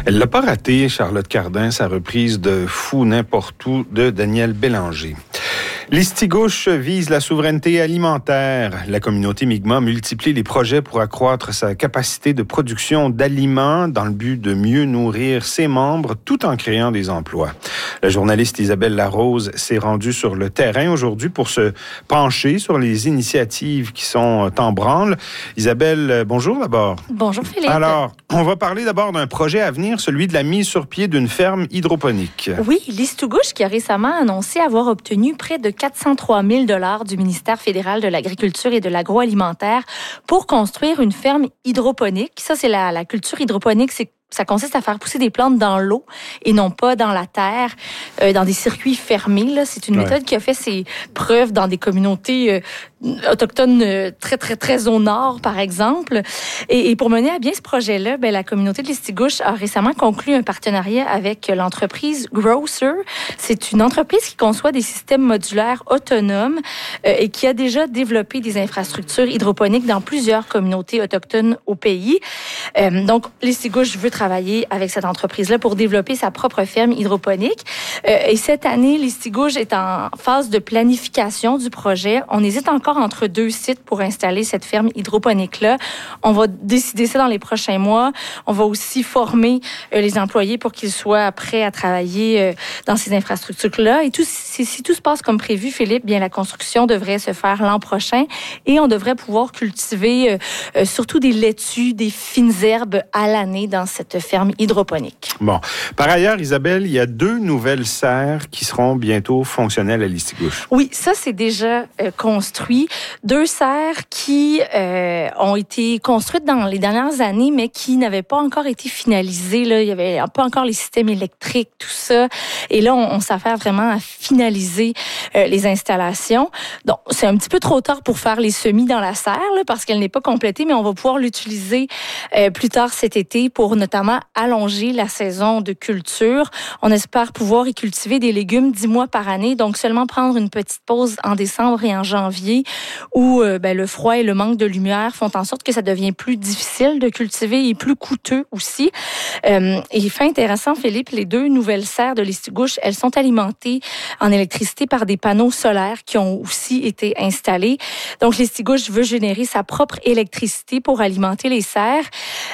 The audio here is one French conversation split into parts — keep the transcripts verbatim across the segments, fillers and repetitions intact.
Elle l'a pas raté, Charlotte Cardin, sa reprise de Fou n'importe où de Daniel Bélanger. Listigouche vise la souveraineté alimentaire. La communauté Mi'kmaq multiplie les projets pour accroître sa capacité de production d'aliments dans le but de mieux nourrir ses membres tout en créant des emplois. La journaliste Isabelle Larose s'est rendue sur le terrain aujourd'hui pour se pencher sur les initiatives qui sont en branle. Isabelle, bonjour d'abord. Bonjour Philippe. Alors, on va parler d'abord d'un projet à venir, celui de la mise sur pied d'une ferme hydroponique. Oui, Listigouche qui a récemment annoncé avoir obtenu près de quatre cent trois mille dollars du ministère fédéral de l'Agriculture et de l'Agroalimentaire pour construire une ferme hydroponique. Ça, c'est la, la culture hydroponique, c'est ça consiste à faire pousser des plantes dans l'eau et non pas dans la terre, euh, dans des circuits fermés. Là. C'est une ouais. méthode qui a fait ses preuves dans des communautés euh, autochtones euh, très, très, très au nord, par exemple. Et, et pour mener à bien ce projet-là, ben, la communauté de Listigouche a récemment conclu un partenariat avec l'entreprise Grosser. C'est une entreprise qui conçoit des systèmes modulaires autonomes euh, et qui a déjà développé des infrastructures hydroponiques dans plusieurs communautés autochtones au pays. Euh, donc, Listigouche veut travailler avec cette entreprise-là pour développer sa propre ferme hydroponique. Euh, et cette année, Listigouche est en phase de planification du projet. On hésite encore entre deux sites pour installer cette ferme hydroponique-là. On va décider ça dans les prochains mois. On va aussi former euh, les employés pour qu'ils soient prêts à travailler euh, dans ces infrastructures-là. Et tout, si, si tout se passe comme prévu, Philippe, bien la construction devrait se faire l'an prochain et on devrait pouvoir cultiver euh, euh, surtout des laitues, des fines herbes à l'année dans cette ferme hydroponique. Bon. Par ailleurs, Isabelle, il y a deux nouvelles serres qui seront bientôt fonctionnelles à Listigouche. Oui, ça, c'est déjà euh, construit. Deux serres qui euh, ont été construites dans les dernières années, mais qui n'avaient pas encore été finalisées. Là. Il n'y avait pas encore les systèmes électriques, tout ça. Et là, on, on s'affaire vraiment à finaliser euh, les installations. Donc, c'est un petit peu trop tard pour faire les semis dans la serre, là, parce qu'elle n'est pas complétée, mais on va pouvoir l'utiliser euh, plus tard cet été pour notamment allonger la saison de culture. On espère pouvoir y cultiver des légumes dix mois par année, donc seulement prendre une petite pause en décembre et en janvier où euh, ben, le froid et le manque de lumière font en sorte que ça devient plus difficile de cultiver et plus coûteux aussi. Euh, et fait intéressant, Philippe, les deux nouvelles serres de Listigouche, elles sont alimentées en électricité par des panneaux solaires qui ont aussi été installés. Donc, Listigouche veut générer sa propre électricité pour alimenter les serres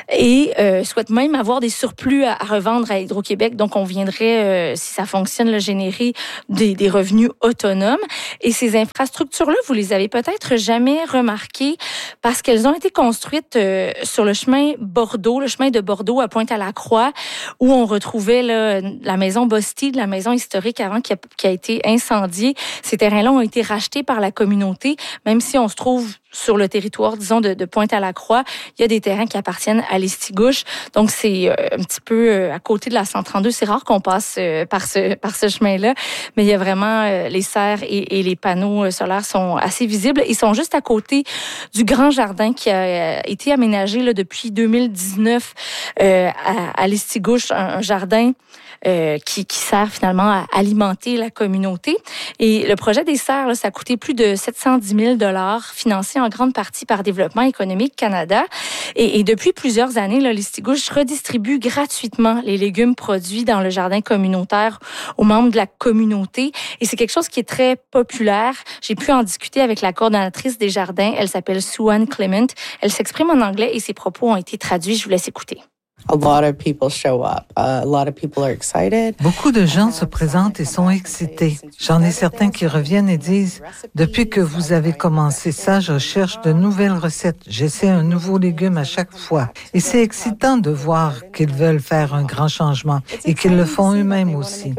et euh, souhaite même avoir des surplus à, à revendre à Hydro-Québec. Donc, on viendrait, euh, si ça fonctionne, le générer des, des revenus autonomes. Et ces infrastructures-là, vous les avez peut-être jamais remarquées parce qu'elles ont été construites euh, sur le chemin Bordeaux, le chemin de Bordeaux à Pointe-à-la-Croix, où on retrouvait là, la maison Bosty, la maison historique avant qui a, qui a été incendiée. Ces terrains-là ont été rachetés par la communauté, même si on se trouve sur le territoire, disons, de, de Pointe-à-la-Croix. Il y a des terrains qui appartiennent à Listigouche. Donc, c'est euh, un petit peu euh, à côté de la cent trente-deux. C'est rare qu'on passe euh, par ce par ce chemin-là, mais il y a vraiment euh, les serres et, et les panneaux euh, solaires sont assez visibles. Ils sont juste à côté du grand jardin qui a euh, été aménagé là, depuis deux mille dix-neuf euh, à, à Listigouche, un, un jardin Euh, qui, qui sert finalement à alimenter la communauté. Et le projet des serres, là, ça a coûté plus de sept cent dix mille dollars, financé en grande partie par Développement économique Canada. Et, et depuis plusieurs années, là, Listigouche redistribue gratuitement les légumes produits dans le jardin communautaire aux membres de la communauté. Et c'est quelque chose qui est très populaire. J'ai pu en discuter avec la coordonnatrice des jardins. Elle s'appelle Sue-Ann Clement. Elle s'exprime en anglais et ses propos ont été traduits. Je vous laisse écouter. A lot of people show up. Uh, a lot of people are excited. Beaucoup de gens se présentent et sont excités. J'en ai certains qui reviennent et disent « Depuis que vous avez commencé ça, je cherche de nouvelles recettes. J'essaie un nouveau légume à chaque fois. » Et c'est excitant de voir qu'ils veulent faire un grand changement et qu'ils le font eux-mêmes aussi.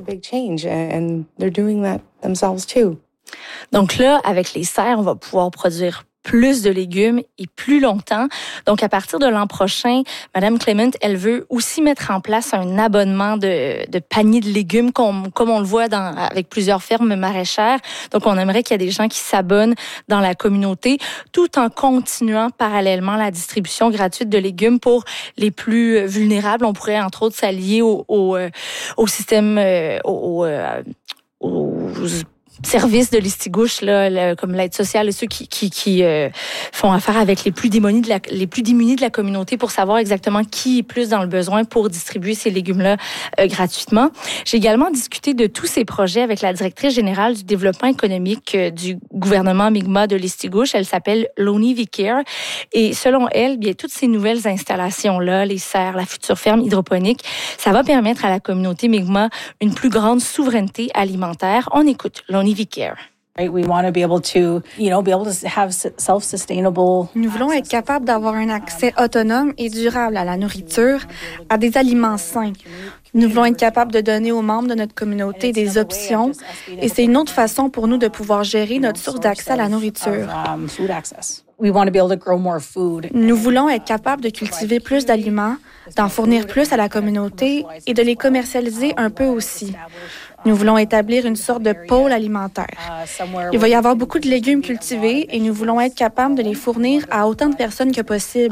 Donc là, avec les serres, on va pouvoir produire plus de légumes et plus longtemps. Donc, à partir de l'an prochain, Madame Clement, elle veut aussi mettre en place un abonnement de, de paniers de légumes, comme, comme on le voit dans, avec plusieurs fermes maraîchères. Donc, on aimerait qu'il y ait des gens qui s'abonnent dans la communauté, tout en continuant parallèlement la distribution gratuite de légumes pour les plus vulnérables. On pourrait, entre autres, s'allier au, au, au système, au, au, aux services de Listigouche, là, le, comme l'aide sociale, ceux qui, qui, qui euh, font affaire avec les plus démunis de la, les plus démunis de la communauté pour savoir exactement qui est plus dans le besoin pour distribuer ces légumes-là euh, gratuitement. J'ai également discuté de tous ces projets avec la directrice générale du développement économique euh, du gouvernement Mi'kmaq de Listigouche. Elle s'appelle Loni Vicaire. Et selon elle, bien, toutes ces nouvelles installations-là, les serres, la future ferme hydroponique, ça va permettre à la communauté Mi'kmaq une plus grande souveraineté alimentaire. On écoute Loni Vicaire. We want to be able to, you know, be able to have self-sustainable. Nous voulons être capables d'avoir un accès autonome et durable à la nourriture, à des aliments sains. Nous voulons être capables de donner aux membres de notre communauté des options et c'est une autre façon pour nous de pouvoir gérer notre source d'accès à la nourriture. We want to be able to grow more food. Nous voulons être capables de cultiver plus d'aliments, d'en fournir plus à la communauté et de les commercialiser un peu aussi. Nous voulons établir une sorte de pôle alimentaire. Il va y avoir beaucoup de légumes cultivés et nous voulons être capables de les fournir à autant de personnes que possible.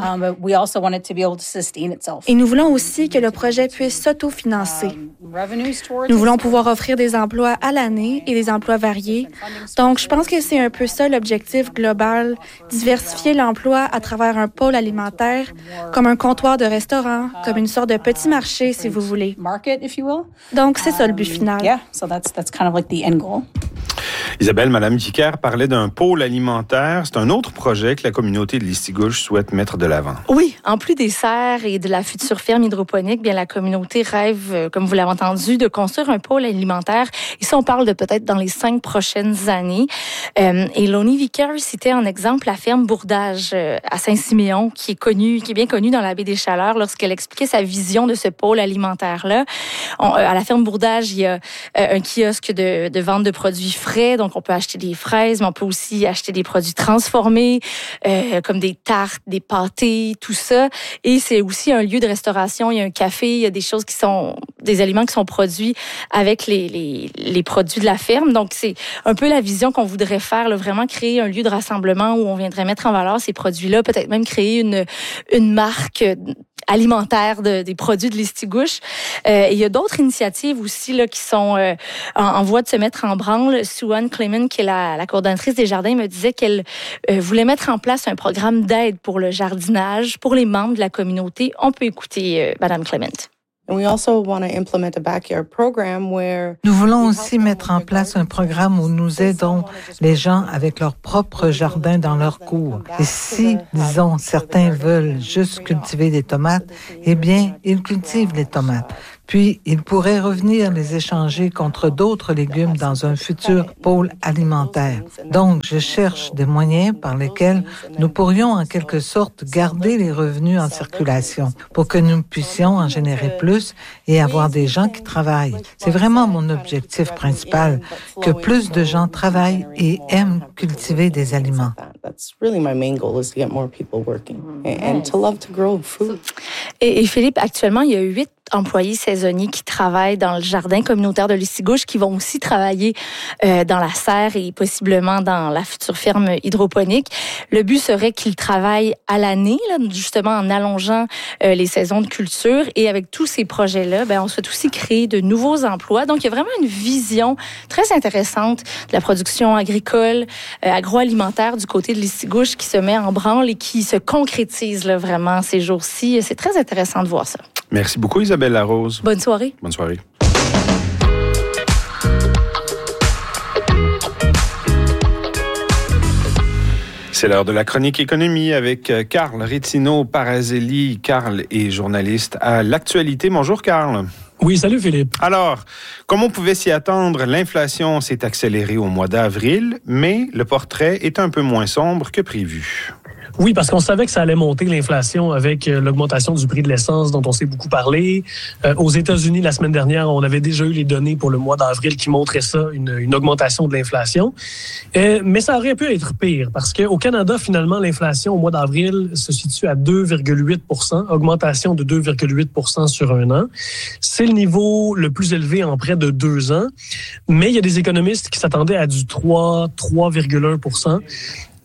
Et nous voulons aussi que le projet puisse s'autofinancer. Nous voulons pouvoir offrir des emplois à l'année et des emplois variés. Donc, je pense que c'est un peu ça l'objectif global, diversifier l'emploi à travers un pôle alimentaire, comme un comptoir de restaurant, comme une sorte de petit marché, si vous voulez. Donc, c'est ça le but final. So that's that's kind of like the end goal. Isabelle, Madame Vicaire parlait d'un pôle alimentaire. C'est un autre projet que la communauté de Listigouche souhaite mettre de l'avant. Oui, en plus des serres et de la future ferme hydroponique, bien la communauté rêve, comme vous l'avez entendu, de construire un pôle alimentaire. Ici, on parle de peut-être dans les cinq prochaines années. Euh, et Loni Vicaire citait en exemple la ferme Bourdage euh, à Saint-Siméon, qui est connue, qui est bien connue dans la baie des Chaleurs, lorsqu'elle expliquait sa vision de ce pôle alimentaire-là. On, euh, à la ferme Bourdage, il y a euh, un kiosque de, de vente de produits frais. Donc, on peut acheter des fraises, mais on peut aussi acheter des produits transformés, euh, comme des tartes, des pâtés, tout ça. Et c'est aussi un lieu de restauration. Il y a un café, il y a des choses qui sont, des aliments qui sont produits avec les, les, les produits de la ferme. Donc, c'est un peu la vision qu'on voudrait faire, là, vraiment créer un lieu de rassemblement où on viendrait mettre en valeur ces produits-là, peut-être même créer une, une marque alimentaire de, des produits de Listigouche. Euh, et il y a d'autres initiatives aussi là, qui sont euh, en, en voie de se mettre en branle. Sue-Ann Clement, qui est la, la coordonnatrice des jardins, me disait qu'elle euh, voulait mettre en place un programme d'aide pour le jardinage pour les membres de la communauté. On peut écouter euh, Madame Clement. Nous voulons aussi mettre en place un programme où nous aidons les gens avec leur propre jardin dans leur cour. Et si, disons, certains veulent juste cultiver des tomates, eh bien, ils cultivent les tomates. Puis, ils pourraient revenir les échanger contre d'autres légumes dans un futur pôle alimentaire. Donc, je cherche des moyens par lesquels nous pourrions en quelque sorte garder les revenus en circulation pour que nous puissions en générer plus et avoir des gens qui travaillent. C'est vraiment mon objectif principal, que plus de gens travaillent et aiment cultiver des aliments. Et, et Philippe, actuellement, il y a huit employés saisonniers qui travaillent dans le jardin communautaire de Listigouche, qui vont aussi travailler euh, dans la serre et possiblement dans la future ferme hydroponique. Le but serait qu'ils travaillent à l'année, là, justement en allongeant euh, les saisons de culture. Et avec tous ces projets-là, ben, on souhaite aussi créer de nouveaux emplois. Donc, il y a vraiment une vision très intéressante de la production agricole, euh, agroalimentaire du côté de Listigouche qui se met en branle et qui se concrétise là, vraiment ces jours-ci. C'est très intéressant de voir ça. Merci beaucoup, Isabelle Larose. Bonne soirée. Bonne soirée. C'est l'heure de la chronique économie avec Carl Rizzino-Parazelli. Carl est journaliste à l'Actualité. Bonjour, Carl. Oui, salut Philippe. Alors, comme on pouvait s'y attendre, l'inflation s'est accélérée au mois d'avril, mais le portrait est un peu moins sombre que prévu. Oui, parce qu'on savait que ça allait monter, l'inflation, avec l'augmentation du prix de l'essence dont on s'est beaucoup parlé. Euh, aux États-Unis, la semaine dernière, on avait déjà eu les données pour le mois d'avril qui montraient ça, une, une augmentation de l'inflation. Euh, mais ça aurait pu être pire, parce qu'au Canada, finalement, l'inflation au mois d'avril se situe à deux virgule huit pour cent, augmentation de deux virgule huit pour cent sur un an. C'est le niveau le plus élevé en près de deux ans. Mais il y a des économistes qui s'attendaient à du trois, trois virgule un pour cent.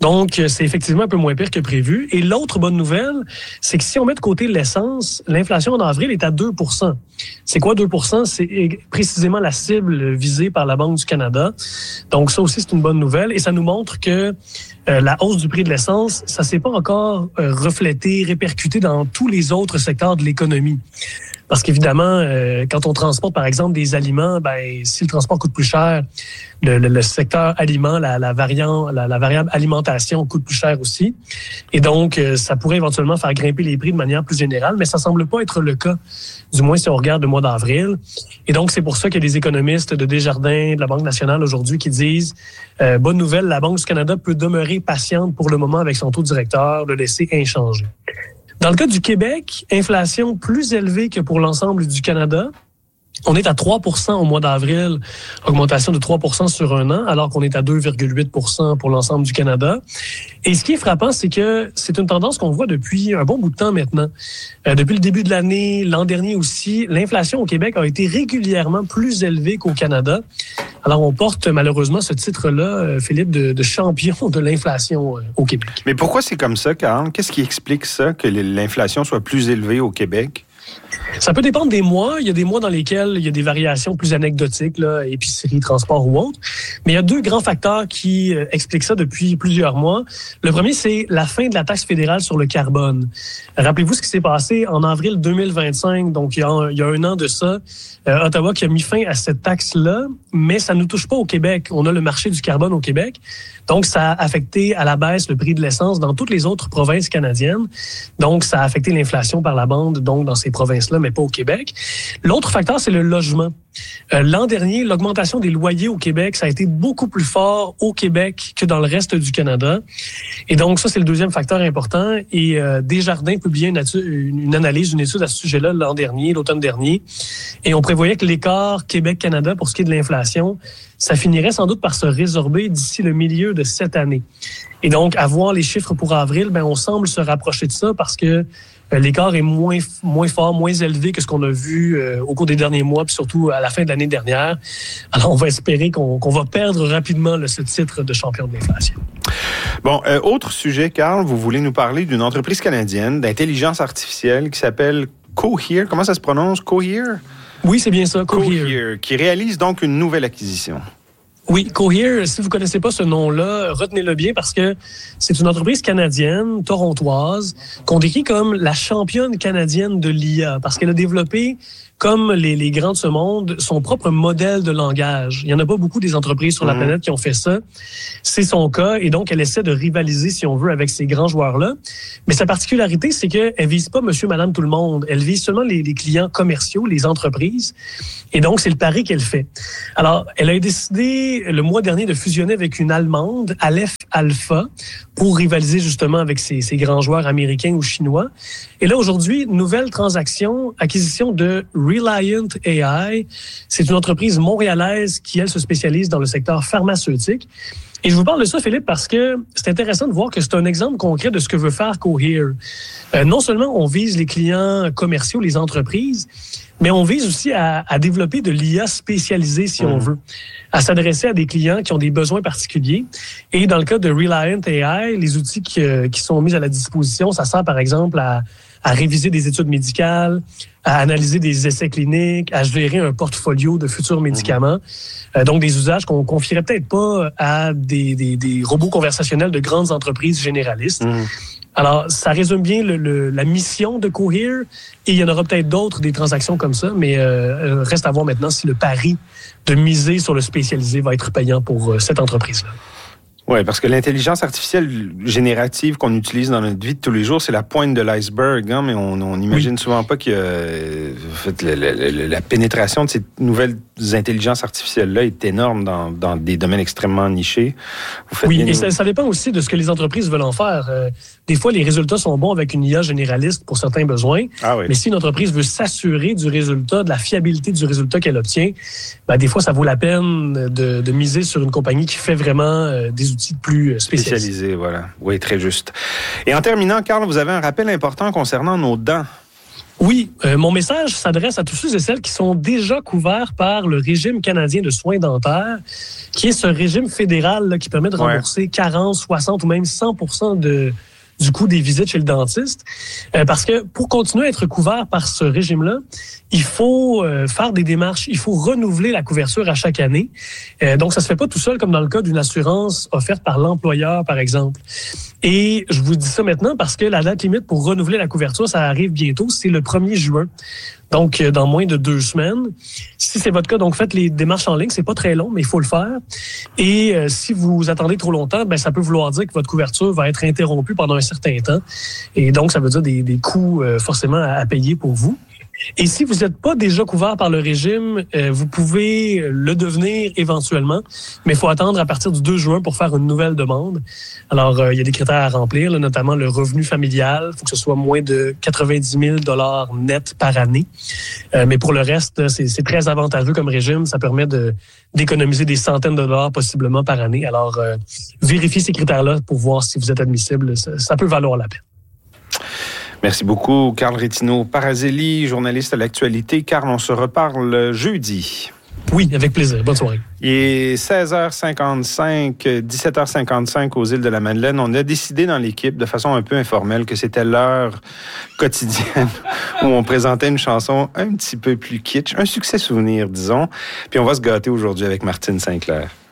Donc, c'est effectivement un peu moins pire que prévu. Et l'autre bonne nouvelle, c'est que si on met de côté l'essence, l'inflation en avril est à deux pour cent. C'est quoi deux pour cent? C'est précisément la cible visée par la Banque du Canada. Donc, ça aussi, c'est une bonne nouvelle. Et ça nous montre que euh, la hausse du prix de l'essence, ça s'est pas encore euh, reflété, répercuté dans tous les autres secteurs de l'économie. Parce qu'évidemment, euh, quand on transporte, par exemple, des aliments, ben si le transport coûte plus cher, le, le, le secteur aliments, la, la, variant, la, la variable alimentation coûte plus cher aussi. Et donc, euh, ça pourrait éventuellement faire grimper les prix de manière plus générale, mais ça semble pas être le cas, du moins si on regarde le mois d'avril. Et donc, c'est pour ça qu'il y a des économistes de Desjardins, de la Banque nationale aujourd'hui qui disent euh, bonne nouvelle, la Banque du Canada peut demeurer patiente pour le moment avec son taux directeur, le laisser inchangé. Dans le cas du Québec, inflation plus élevée que pour l'ensemble du Canada. On est à trois pour cent au mois d'avril, augmentation de trois pour cent sur un an, alors qu'on est à deux virgule huit pour cent pour l'ensemble du Canada. Et ce qui est frappant, c'est que c'est une tendance qu'on voit depuis un bon bout de temps maintenant. Euh, depuis le début de l'année, l'an dernier aussi, l'inflation au Québec a été régulièrement plus élevée qu'au Canada. Alors, on porte malheureusement ce titre-là, Philippe, de, de champion de l'inflation au Québec. Mais pourquoi c'est comme ça, Carl? Qu'est-ce qui explique ça, que l'inflation soit plus élevée au Québec? Ça peut dépendre des mois. Il y a des mois dans lesquels il y a des variations plus anecdotiques, là, épicerie, transport ou autre. Mais il y a deux grands facteurs qui euh, expliquent ça depuis plusieurs mois. Le premier, c'est la fin de la taxe fédérale sur le carbone. Rappelez-vous ce qui s'est passé en avril deux mille vingt-cinq, donc il y a un, il y a un an de ça. Euh, Ottawa qui a mis fin à cette taxe-là, mais ça ne nous touche pas au Québec. On a le marché du carbone au Québec. Donc, ça a affecté à la baisse le prix de l'essence dans toutes les autres provinces canadiennes. Donc, ça a affecté l'inflation par la bande, donc dans ces provinces-là, mais pas au Québec. L'autre facteur, c'est le logement. Euh, l'an dernier, l'augmentation des loyers au Québec, ça a été beaucoup plus fort au Québec que dans le reste du Canada. Et donc, ça, c'est le deuxième facteur important. Et euh, Desjardins publiait une, une analyse, une étude à ce sujet-là l'an dernier, l'automne dernier. Et on prévoyait que l'écart Québec-Canada, pour ce qui est de l'inflation, ça finirait sans doute par se résorber d'ici le milieu de cette année. Et donc, à voir les chiffres pour avril, ben on semble se rapprocher de ça parce que euh, l'écart est moins moins fort, moins élevé que ce qu'on a vu euh, au cours des derniers mois, puis surtout à la fin de l'année dernière. Alors, on va espérer qu'on, qu'on va perdre rapidement là, ce titre de champion de l'inflation. Bon, euh, autre sujet, Carl, vous voulez nous parler d'une entreprise canadienne d'intelligence artificielle qui s'appelle Cohere. Comment ça se prononce? Cohere? Oui, c'est bien ça, Cohere. Cohere, qui réalise donc une nouvelle acquisition. Oui, Cohere, si vous connaissez pas ce nom-là, retenez-le bien parce que c'est une entreprise canadienne, torontoise, qu'on décrit comme la championne canadienne de l'I A parce qu'elle a développé, comme les, les grands de ce monde, son propre modèle de langage. Il y en a pas beaucoup des entreprises sur la mmh. planète qui ont fait ça. C'est son cas et donc elle essaie de rivaliser, si on veut, avec ces grands joueurs-là. Mais sa particularité, c'est qu'elle vise pas monsieur, madame, tout le monde. Elle vise seulement les, les clients commerciaux, les entreprises. Et donc, c'est le pari qu'elle fait. Alors, elle a décidé le mois dernier de fusionner avec une Allemande, Aleph Alpha, pour rivaliser justement avec ces, ces grands joueurs américains ou chinois. Et là, aujourd'hui, nouvelle transaction, acquisition de Reliant A I. C'est une entreprise montréalaise qui, elle, se spécialise dans le secteur pharmaceutique. Et je vous parle de ça, Philippe, parce que c'est intéressant de voir que c'est un exemple concret de ce que veut faire Cohere. Euh, non seulement on vise les clients commerciaux, les entreprises, mais on vise aussi à, à développer de l'I A spécialisée, si mmh. on veut, à s'adresser à des clients qui ont des besoins particuliers. Et dans le cas de Reliant A I, les outils qui, euh, qui sont mis à la disposition, ça sert par exemple à, à réviser des études médicales, à analyser des essais cliniques, à gérer un portfolio de futurs médicaments. Mmh. Euh, donc, des usages qu'on confierait peut-être pas à des, des, des robots conversationnels de grandes entreprises généralistes. Mmh. Alors, ça résume bien le, le, la mission de Cohere et il y en aura peut-être d'autres, des transactions comme ça, mais euh, reste à voir maintenant si le pari de miser sur le spécialisé va être payant pour euh, cette entreprise-là. Oui, parce que l'intelligence artificielle générative qu'on utilise dans notre vie de tous les jours, c'est la pointe de l'iceberg, hein, mais on n'imagine oui. souvent pas que euh, en fait, la, la, la pénétration de ces nouvelles intelligences artificielles-là est énorme dans, dans des domaines extrêmement nichés. Vous faites oui, bien et nous... ça, ça dépend aussi de ce que les entreprises veulent en faire. Euh, des fois, les résultats sont bons avec une I A généraliste pour certains besoins, ah oui. mais si une entreprise veut s'assurer du résultat, de la fiabilité du résultat qu'elle obtient, ben, des fois, ça vaut la peine de, de miser sur une compagnie qui fait vraiment euh, des outils plus spécialisés. Spécialisés, voilà. Oui, très juste. Et en terminant, Carl, vous avez un rappel important concernant nos dents. Oui, Euh, mon message s'adresse à tous ceux et celles qui sont déjà couverts par le régime canadien de soins dentaires, qui est ce régime fédéral là, qui permet de rembourser ouais. quarante, soixante ou même cent pour cent de, du coût des visites chez le dentiste. Euh, parce que pour continuer à être couvert par ce régime-là, il faut euh, faire des démarches, il faut renouveler la couverture à chaque année. Euh, donc, ça se fait pas tout seul comme dans le cas d'une assurance offerte par l'employeur, par exemple. Et je vous dis ça maintenant parce que la date limite pour renouveler la couverture, ça arrive bientôt, c'est le premier juin. Donc, dans moins de deux semaines. Si c'est votre cas, donc faites les démarches en ligne. C'est pas très long, mais il faut le faire. Et euh, si vous attendez trop longtemps, ben ça peut vouloir dire que votre couverture va être interrompue pendant un certain temps. Et donc, ça veut dire des, des coûts euh, forcément à, à payer pour vous. Et si vous n'êtes pas déjà couvert par le régime, euh, vous pouvez le devenir éventuellement, mais il faut attendre à partir du deux juin pour faire une nouvelle demande. Alors, euh, il y a des critères à remplir, là, notamment le revenu familial. Il faut que ce soit moins de quatre-vingt-dix mille dollars net par année. Euh, mais pour le reste, c'est, c'est très avantageux comme régime. Ça permet de, d'économiser des centaines de dollars possiblement par année. Alors, euh, vérifiez ces critères-là pour voir si vous êtes admissible. Ça, ça peut valoir la peine. Merci beaucoup, Carl Rétinaud-Parazelli, journaliste à l'actualité. Carl, on se reparle jeudi. Oui, avec plaisir. Bonne soirée. Il est seize heures cinquante-cinq, dix-sept heures cinquante-cinq aux îles de la Madeleine. On a décidé dans l'équipe, de façon un peu informelle, que c'était l'heure quotidienne où on présentait une chanson un petit peu plus kitsch, un succès souvenir, disons. Puis on va se gâter aujourd'hui avec Martine Sinclair.